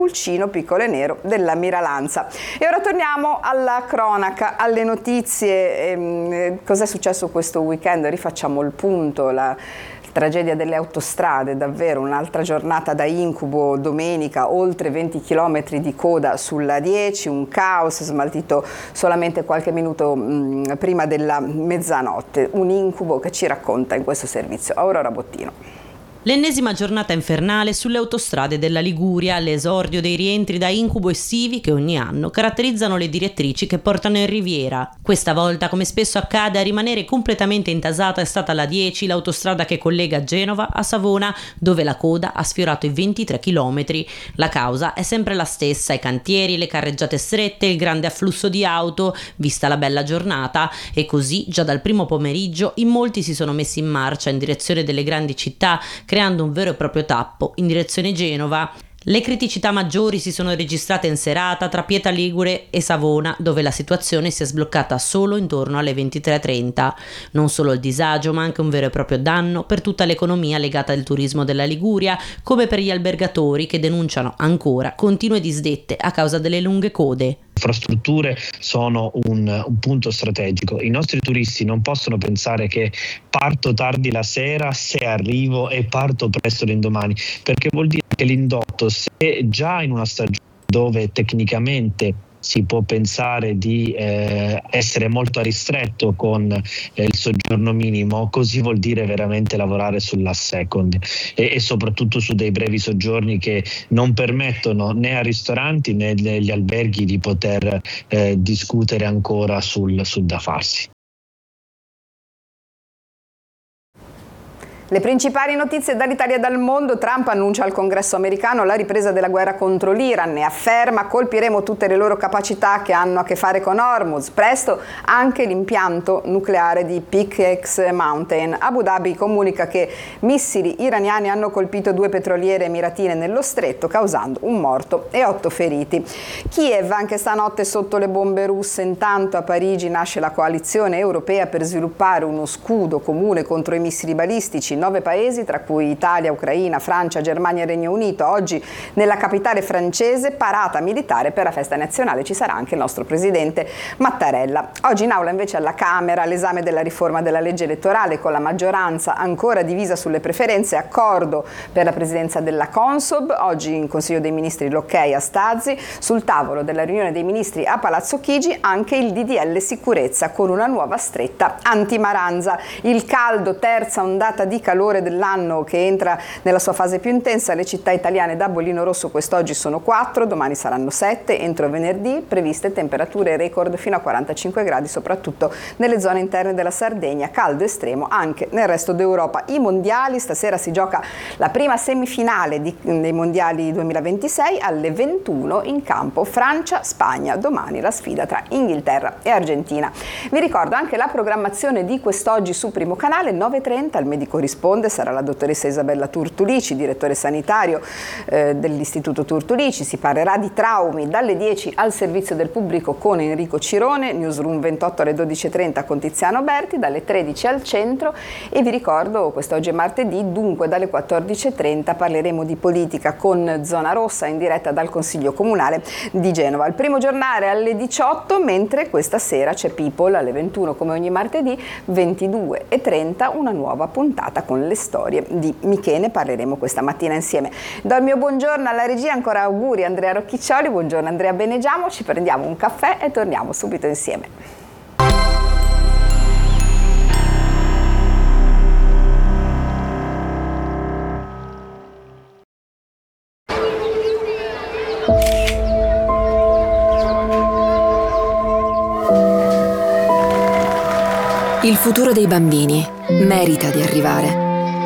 pulcino piccolo e nero della Miralanza. E ora torniamo alla cronaca, alle notizie. Cos'è successo questo weekend? Rifacciamo il punto. La tragedia delle autostrade, davvero un'altra giornata da incubo. Domenica oltre 20 km di coda sulla 10, un caos smaltito solamente qualche minuto prima della mezzanotte, un incubo che ci racconta in questo servizio Aurora Bottino. L'ennesima giornata infernale sulle autostrade della Liguria, l'esordio dei rientri da incubo estivi che ogni anno caratterizzano le direttrici che portano in Riviera. Questa volta, come spesso accade, a rimanere completamente intasata è stata la 10, l'autostrada che collega Genova a Savona, dove la coda ha sfiorato i 23 km. La causa è sempre la stessa: i cantieri, le carreggiate strette, il grande afflusso di auto, vista la bella giornata, e così già dal primo pomeriggio in molti si sono messi in marcia in direzione delle grandi città, creando un vero e proprio tappo in direzione Genova. Le criticità maggiori si sono registrate in serata tra Pieta Ligure e Savona, dove la situazione si è sbloccata solo intorno alle 23:30. Non solo il disagio, ma anche un vero e proprio danno per tutta l'economia legata al turismo della Liguria, come per gli albergatori che denunciano ancora continue disdette a causa delle lunghe code. Infrastrutture sono un punto strategico. I nostri turisti non possono pensare che parto tardi la sera se arrivo e parto presto l'indomani, perché vuol dire che l'indotto, se già in una stagione dove tecnicamente si può pensare di essere molto ristretto con il soggiorno minimo, così vuol dire veramente lavorare sulla second e soprattutto su dei brevi soggiorni che non permettono né a ristoranti né agli alberghi di poter discutere ancora sul da farsi. Le principali notizie dall'Italia e dal mondo. Trump annuncia al Congresso americano la ripresa della guerra contro l'Iran e afferma: colpiremo tutte le loro capacità che hanno a che fare con Hormuz. Presto anche l'impianto nucleare di Pickex Mountain. Abu Dhabi comunica che missili iraniani hanno colpito 2 petroliere emiratine nello stretto, causando un morto e 8 feriti. Kiev anche stanotte sotto le bombe russe. Intanto a Parigi nasce la coalizione europea per sviluppare uno scudo comune contro i missili balistici. 9 paesi, tra cui Italia, Ucraina, Francia, Germania e Regno Unito. Oggi nella capitale francese parata militare per la festa nazionale. Ci sarà anche il nostro presidente Mattarella. Oggi in aula invece alla Camera l'esame della riforma della legge elettorale, con la maggioranza ancora divisa sulle preferenze. Accordo per la presidenza della Consob. Oggi in Consiglio dei Ministri l'ok a Stasi. Sul tavolo della riunione dei ministri a Palazzo Chigi anche il DDL sicurezza con una nuova stretta anti-Maranza. Il caldo, terza ondata di calore dell'anno che entra nella sua fase più intensa. Le città italiane da bollino rosso quest'oggi sono 4, domani saranno 7, entro venerdì previste temperature record fino a 45 gradi, soprattutto nelle zone interne della Sardegna, caldo estremo anche nel resto d'Europa. I mondiali, stasera si gioca la prima semifinale dei mondiali 2026 alle 21 in campo Francia-Spagna, domani la sfida tra Inghilterra e Argentina. Vi ricordo anche la programmazione di quest'oggi su Primo Canale, 9:30, il medico risponde, sarà la dottoressa Isabella Turtulici, direttore sanitario dell'Istituto Turtulici. Si parlerà di traumi dalle 10 al servizio del pubblico con Enrico Cirone, Newsroom 28 alle 12:30 con Tiziano Berti, dalle 13 al centro. E vi ricordo, quest'oggi è martedì, dunque dalle 14:30 parleremo di politica con Zona Rossa in diretta dal Consiglio Comunale di Genova. Il primo giornale alle 18, mentre questa sera c'è People alle 21 come ogni martedì, 22:30 una nuova puntata con le storie di Michele. Parleremo questa mattina insieme. Do il mio buongiorno alla regia, ancora auguri Andrea Rocchiccioli, buongiorno Andrea Benegiamo, ci prendiamo un caffè e torniamo subito insieme. Il futuro dei bambini merita di arrivare.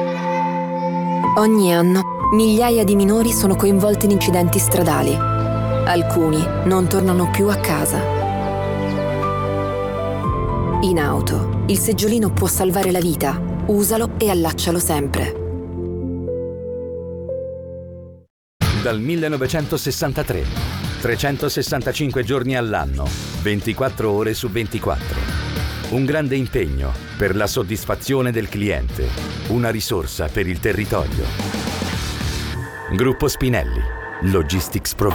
Ogni anno migliaia di minori sono coinvolti in incidenti stradali. Alcuni non tornano più a casa. In auto, il seggiolino può salvare la vita. Usalo e allaccialo sempre. Dal 1963, 365 giorni all'anno, 24 ore su 24. Un grande impegno per la soddisfazione del cliente, una risorsa per il territorio. Gruppo Spinelli, Logistics Provider.